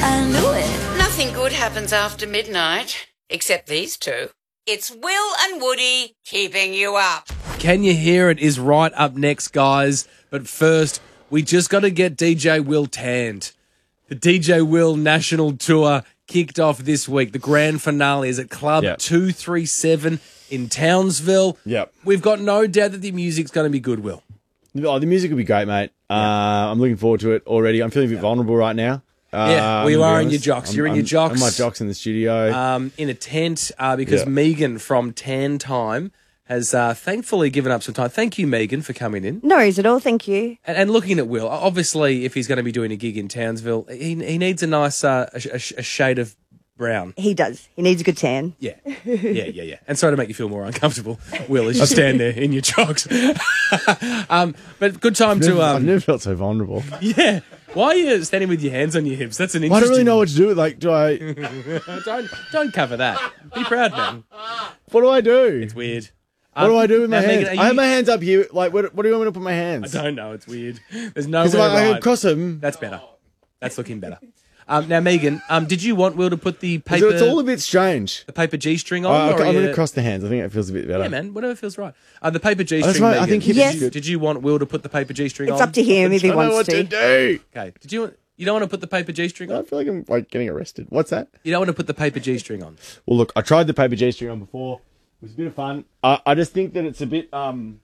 I knew it. Nothing good happens after midnight, except these two. It's Will and Woody keeping you up. Can You Hear It is right up next, guys. But first, we just got to get DJ Will tanned. The DJ Will National Tour kicked off this week. The grand finale is at Club 237 in Townsville. Yep. We've got no doubt that the music's going to be good, Will. Oh, the music will be great, mate. I'm looking forward to it already. I'm feeling a bit vulnerable right now. Well, you are in your jocks. You're in your jocks. I'm my jocks in the studio. In a tent because Megan from Tan Time has thankfully given up some time. Thank you, Megan, for coming in. No worries at all, thank you. And looking at Will, obviously, if he's going to be doing a gig in Townsville, he needs a nice a shade of brown. He does. He needs a good tan. Yeah. And sorry to make you feel more uncomfortable, Will, as you stand there in your jocks. But good time I've never felt so vulnerable. Yeah. Why are you standing with your hands on your hips? That's an interesting... I don't really know what to do. Like, do I... don't cover that. Be proud, man. What do I do? It's weird. What do I do with my hands? Megan, I have my hands up here. Like, what do you want me to put my hands? I don't know. It's weird. There's no Because way I can cross them. That's better. That's looking better. Now, Megan, did you want Will to put the paper... It's all a bit strange. The paper G-string on? I'm going to cross the hands. I think it feels a bit better. Yeah, man. Whatever feels right. The paper G-string, right. Megan, I think did you want Will to put the paper G-string on? It's up to him if he wants to. I don't know what to do. Okay. You don't want to put the paper G-string on? I feel like I'm getting arrested. What's that? You don't want to put the paper G-string on? Well, look, I tried the paper G-string on before. It was a bit of fun. I just think that it's a bit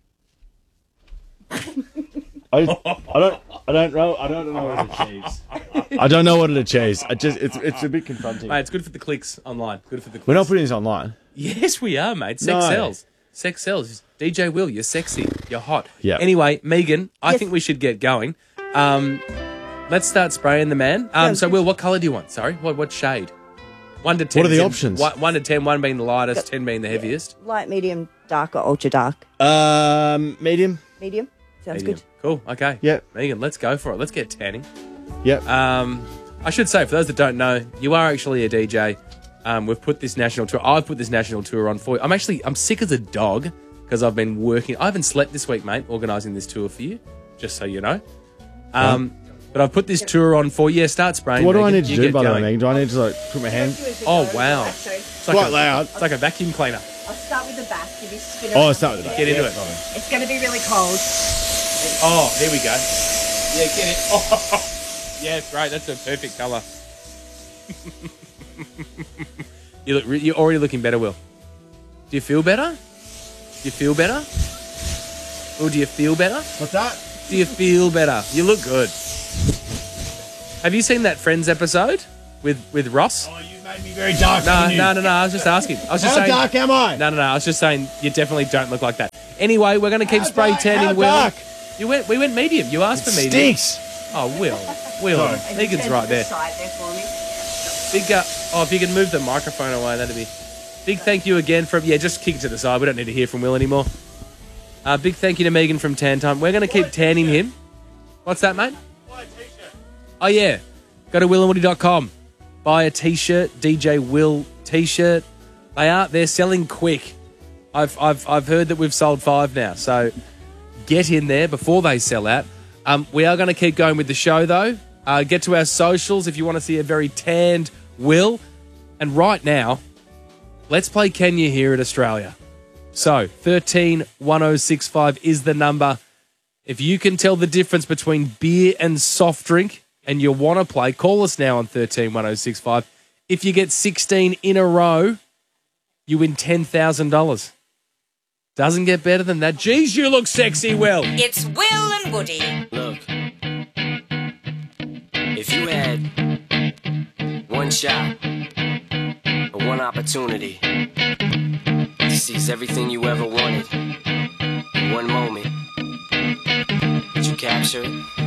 I don't know what it achieves. I don't know what it achieves. It's a bit confronting. Mate, it's good for the clicks online. Good for the clicks. We're not putting this online. Yes, we are, mate. Sex sells. Sex sells. DJ Will, you're sexy. You're hot. Yeah. Anyway, Megan, I think we should get going. Let's start spraying the man. So, Will, what colour do you want? Sorry, what shade? 1 to 10. What are the options? 1 to 10, 1 being the lightest, 10 being the heaviest. Light, medium, dark, or ultra dark? Medium. Medium? Sounds Medium. good. Cool, okay. Yeah. Megan, let's go for it. Let's get tanning. Yep. I should say, for those that don't know, you are actually a DJ. We've put this national tour. I've put this national tour on for you. I'm sick as a dog because I've been working. I haven't slept this week, mate, organising this tour for you, just so you know. But I've put this tour on for you. Yeah, start spraying. What do I Megan. need to You do, get by the way, going. Megan? Do I need to put my hand? Oh, wow. It's like Quite loud. It's like a vacuum cleaner. I'll start with the back. Give you spin Oh, start with the back. Get into it. It's going to be really cold. Oh, here we go. Yeah, get it. Oh, yeah, great. That's a perfect colour. You're already looking better, Will. Do you feel better? Do you feel better? Will, do you feel better? What's that? Do you feel better? You look good. Have you seen that Friends episode with Ross? Oh, you made me very dark. No. I was just asking. I was just How saying. dark am I? No. I was just saying you definitely don't look like that. Anyway, we're going to keep spray tanning. How Will. dark? We went medium. You asked for medium. Stinks. Oh, Will. Megan's right there. Big. If you can move the microphone away, that'd be. Big thank you again from. Yeah, just kick it to the side. We don't need to hear from Will anymore. Big thank you to Megan from Tan Time. We're going to keep tanning him. What's that, mate? Buy a t-shirt. Oh, yeah. Go to willandwoody.com. Buy a t-shirt, DJ Will t-shirt. They're selling quick. I've heard that we've sold 5 now, so get in there before they sell out. We are going to keep going with the show, though. Get to our socials if you want to see a very tanned Will. And right now, let's play Can You Hear It Australia. So, 131065 is the number. If you can tell the difference between beer and soft drink and you want to play, call us now on 131065. If you get 16 in a row, you win $10,000. Doesn't get better than that. Geez, you look sexy, Will. It's Will and Woody. Look, if you had one shot or one opportunity to seize everything you ever wanted in one moment, would you capture it?